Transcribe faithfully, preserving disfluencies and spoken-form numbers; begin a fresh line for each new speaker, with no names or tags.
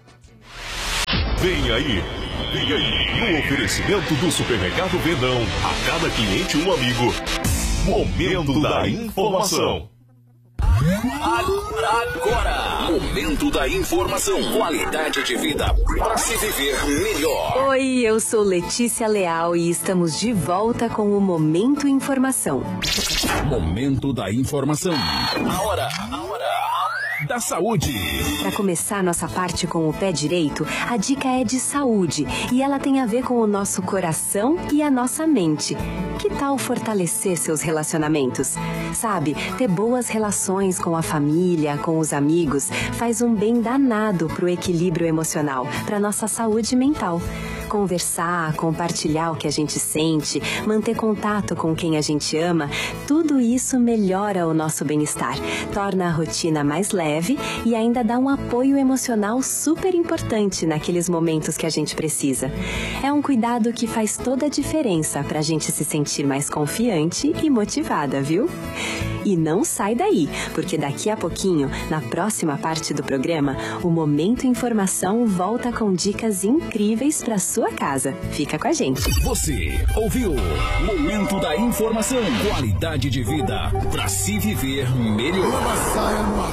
Vem aí, vem aí, no oferecimento do Supermercado Verdão, a cada cliente um amigo. Momento da Informação.
Agora, Momento da Informação. Qualidade de vida para se viver melhor.
Oi, eu sou Letícia Leal e estamos de volta com o Momento Informação.
Momento da Informação. A hora, a hora, a hora da saúde.
Para começar nossa parte com o pé direito, a dica é de saúde e ela tem a ver com o nosso coração e a nossa mente. Que tal fortalecer seus relacionamentos? Sabe, ter boas relações com a família, com os amigos, faz um bem danado pro equilíbrio emocional, pra nossa saúde mental. Conversar, compartilhar o que a gente sente, manter contato com quem a gente ama, tudo isso melhora o nosso bem-estar, torna a rotina mais leve e ainda dá um apoio emocional super importante naqueles momentos que a gente precisa. É um cuidado que faz toda a diferença pra gente se sentir mais confiante e motivada, viu? E não sai daí, porque daqui a pouquinho, na próxima parte do programa, o Momento Informação volta com dicas incríveis para sua casa. Fica com a gente.
Você ouviu Momento da Informação. Qualidade de vida para se viver melhor.